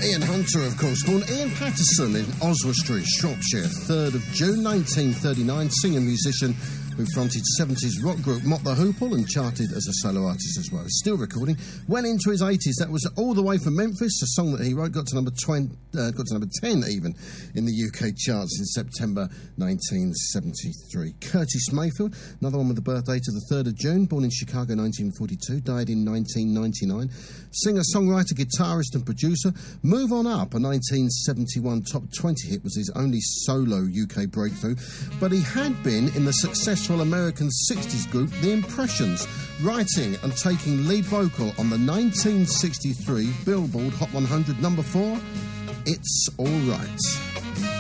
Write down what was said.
Ian Hunter, of course, born Ian Patterson in Oswestry, Shropshire, 3rd of June 1939, singer musician who fronted 70s rock group Mott the Hoople and charted as a solo artist as well. Still recording. Went into his 80s. That was All the Way from Memphis, a song that he wrote, got to number 10 even in the UK charts in September 1973. Curtis Mayfield, another one with the birth date of the 3rd of June, born in Chicago 1942, died in 1999. Singer, songwriter, guitarist and producer. Move On Up, a 1971 top 20 hit, was his only solo UK breakthrough, but he had been in the successful American 60s group The Impressions, writing and taking lead vocal on the 1963 Billboard Hot 100 number 4, It's All Right.